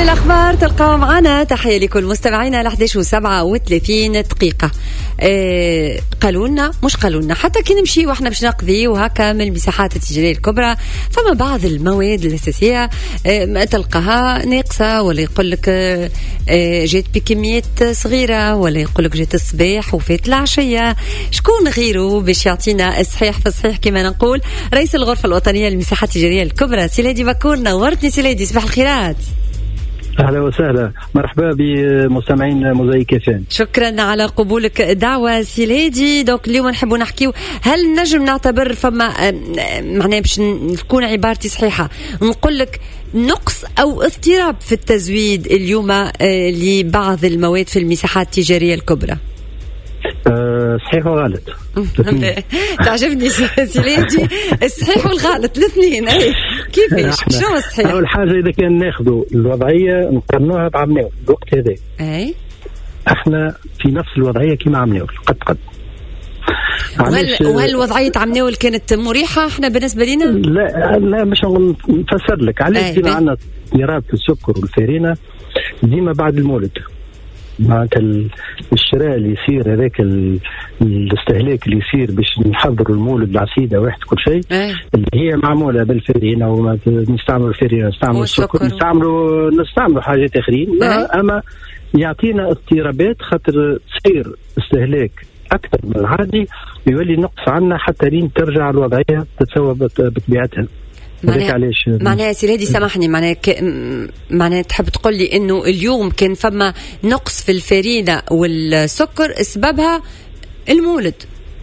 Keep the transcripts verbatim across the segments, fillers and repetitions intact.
الأخبار تلقاو معنا. تحية لكل مستمعينا. لحداش وسبعة وثلاثين دقيقة. إيه قالوا لنا مش قالوا لنا حتى كي نمشي واحنا باش نقضي وهكا من المساحات التجارية الكبرى فما بعض المواد الأساسية إيه تلقاها ناقصة، ولا يقول لك إيه جات بكميات صغيرة، ولا يقول لك جات الصباح وفات العشية. شكون غيره باش يعطينا الصحيح في الصحيح كما نقول؟ رئيس الغرفة الوطنية للمساحات التجارية الكبرى سيلادي بكور. نورتني سيلادي، صباح الخيرات. أهلا وسهلا، مرحبا بمستمعين موزايك فان. شكرا على قبولك دعوة سيلادي. دوك اليوم نحبوا نحكيو هل نجم نعتبر فما معناه باش نكون عبارتي صحيحة نقول لك نقص أو اضطراب في التزويد اليوم لبعض المواد في المساحات التجارية الكبرى؟ أه صحيح وغلط. تعجبني سيلادي الصحيح والغلط الاثنين. اي كيفاش شنو الصحيح؟ اول حاجه اذا كان ناخذوا الوضعيه نقارنوها بعمناول الوقت هذا، اي احنا في نفس الوضعيه كما عمناول قد قد. وهل وهل وضعيه عمناول كانت مريحه احنا بالنسبه لنا؟ لا لا مش نفسر لك علاش كنا عندنا اضطراب في السكر والفارينه ديما بعد المولد. معناتها الشراء اللي يصير هذاك الاستهلاك اللي يصير باش نحضروا المولد العسيده واحد كل شيء أيه. اللي هي معموله بالفارينه وما نستعملوا الفارينه نستعملوا السكر نستعملوا نستعملوا حاجات اخرين أيه. اما يعطينا اضطرابات خاطر تصير استهلاك اكثر من العادي يولي نقص عنا حتى لين ترجع الوضعيه تتسوى بطبيعتها. معناها معناها سيدي سامحني معناها ك... معناها تحب تقول لي انه اليوم كان فما نقص في الفارينه والسكر سببها المولد؟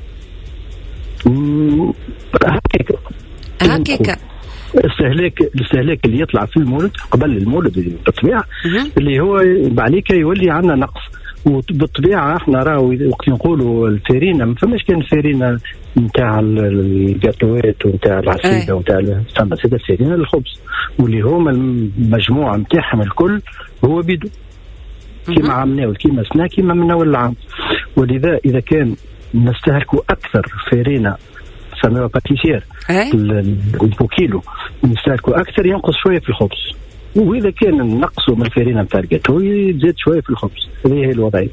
هكاك هكاك الاستهلاك الاستهلاك اللي يطلع في المولد قبل المولد بالطبيعه اللي هو عليك يولي عندنا نقص. وبالطبيعه احنا راهو وقت نقولوا الفارينه ما فماش كان الفارينه نتاع الجاتوات ونتاع العسيده ونتاع فما سيده الفارينه الخبز واللي هما المجموعه نتاعهم الكل هو بيدو كيما عملناه كيما سنا كيما من اول العام. ولذا اذا كان نستهلكوا اكثر فارينه سموها باتيسير البوكيلو نستهلكوا اكثر ينقص شويه في الخبز. وإذا كان النقص من الفارينة نتاع الجاتو يزيد شوية في الخبز. هذه هي الوضعية.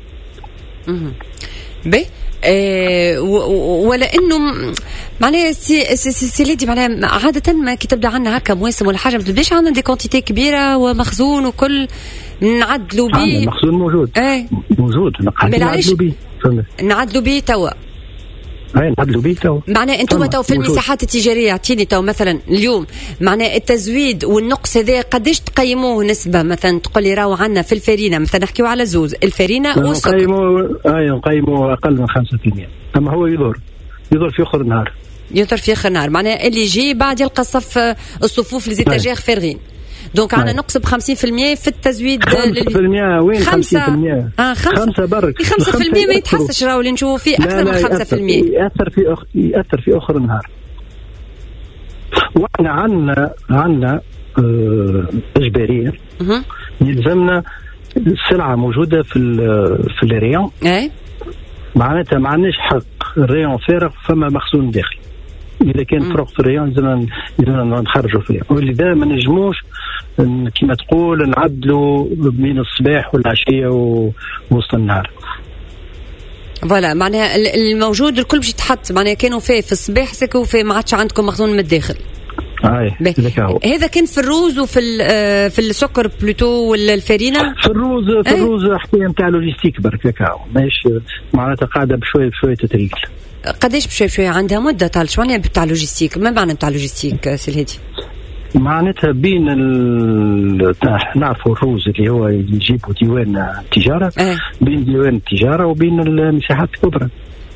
بي أه ولا إنه معناها سي سيلادي معناها عادة ما كي تبدأ عنا هكا مواسم ولا حاجة ما تبداش عنا دي كونتيتي كبيرة ومخزون وكل نعدلوا بيه. المخزون موجود. ايه موجود نعدلوا بيه. نعدلوا بيه توا. اي نعدلوا بيه تو. معناه انتم تو في المساحات التجاريه اعطيني تو مثلا اليوم معناه التزويد والنقص هذا قداش تقيموه نسبه؟ مثلا تقول لي راهو عندنا في الفارينه مثلا نحكيو على زوز الفارينه والسكر نقيموا اي نقيموا اقل من خمسة بالمئة اما هو يضر يضر في اخر النهار يضر في اخر النهار. معناه اللي يجي بعد يلقى الصف الصفوف لزيتاجير فارغين. دونك عندنا نقص بخمسين في المية في التزويد. خمسة في المية وين خمسة في المية؟ آه خمسة خمسة برك خمسة في المية ما يتحسش راهو اللي نشوفه فيه أكثر من خمسة في المية يأثر في أخ... يأثر في آخر النهار. وإحنا عندنا عندنا اه... إجبارية يلزمنا السلعة موجودة في ال... في الريون. أي معناتها ما عندناش حق الريون فارغ فما مخزون داخلي. إذا كان فرق في الريون لازم لازم نخرجوا فيه. ولذا ما نجموش كما تقول نعدلوا بين الصباح والعشية ووسط النهار. فوالا معناها الموجود الكل باش يتحط معناها كانوا فيه في الصباح سكوا فيه ما عادش عندكم مخزون من الداخل. هذا كان في الروز وفي في السكر بلوتو ولا الفارينه؟ في الروز في أيه؟ الروز حكايه نتاع لوجيستيك برك كاكاو ماهيش معناتها قاعده بشويه بشويه تتريكل. قداش بشويه بشويه عندها مده طال شو معناها بتاع لوجيستيك؟ ما معنى بتاع لوجيستيك سي الهادي؟ معناتها بين نعرفوا الروز اللي هو يجيبوا ديوان التجاره أه. بين ديوان التجاره وبين المساحات الكبرى.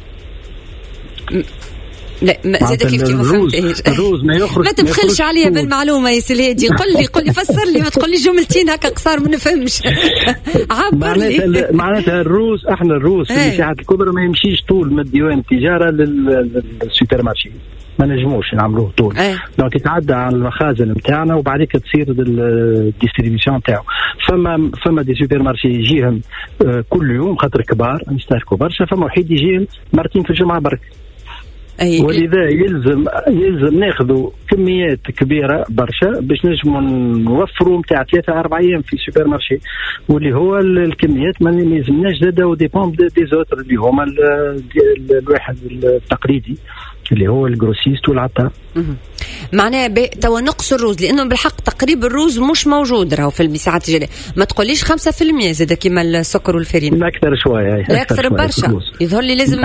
لا ما زاد كيف كيف ما فهمتش. الروز ما يخرج ما تبخلش عليا بالمعلومه يا سيدي. قل لي قل لي فسر لي ما تقول لي جملتين هكا قصار ما نفهمش. عبر لي. معناتها الروز احنا الروز في المساحات الكبرى ما يمشيش طول من ديوان التجاره للسوبر مارشي ما نجموش نعملوه طول. دونك يتعدى على المخازن نتاعنا وبعديك تصير الديستريبيسيون نتاعو. فما فما دي سوبر مارشي يجيهم كل يوم خاطر كبار نستهلكوا برشا. فما وحيد يجيهم مرتين في الجمعه برك. أي. ولذا يلزم يلزم ناخذوا كميات كبيره برشا باش نجموا نوفروا نتاع ثلاثه اربع ايام في سوبر مارشي، واللي هو الكميات ما يلزمناش زاده وديبون دي زوتر اللي هما الواحد التقليدي اللي هو الجروسيست والعطار. معناها توا نقص الروز، لانه بالحق تقريب الروز مش موجود راهو في المساحات التجاريه. ما تقوليش خمسة في المية زاد كيما السكر والفرين، لا اكثر شويه، لا اكثر برشا. يظهر لي لازم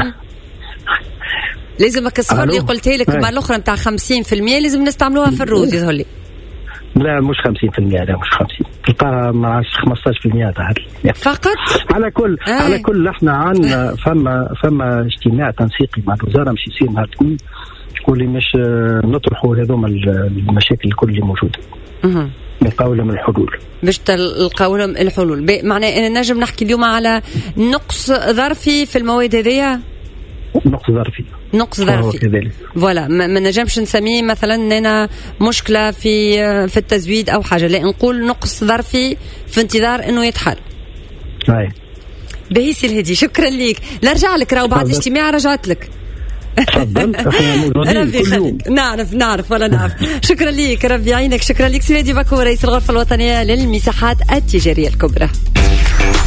لازم الصفر اللي قلتها لك المره الاخرى نتاع خمسين في المية لازم نستعملوها في الروز. يظهر لي لا مش خمسين في المية، لا مش خمسين، تلقاها مع خمسطاش في المية فقط. على كل آه. على كل احنا عندنا فما فما اجتماع تنسيقي مع الوزاره مش يصير نهار الاثنين، تقول لي مش نطرحوا هذوما المشاكل الكل اللي موجوده، اها نلقاو لهم الحلول باش تلقاو لهم الحلول. معناه انا نجم نحكي اليوم على نقص ظرفي في المواد هذيا، نقص ظرفي نقص ظرفي فوالا. ما نجمش نسميه مثلا اننا مشكله في في التزويد او حاجه، لا نقول نقص ظرفي في انتظار انه يتحل. اي باهي سي الهدي، شكرا ليك. نرجع لك راهو بعد الاجتماع رجعت لك. تفضل ربي يخليك. نعرف نعرف ولا نعرف. شكرا ليك، ربي يعينك. شكرا ليك سي الهدي باكو، رئيس الغرفه الوطنيه للمساحات التجاريه الكبرى.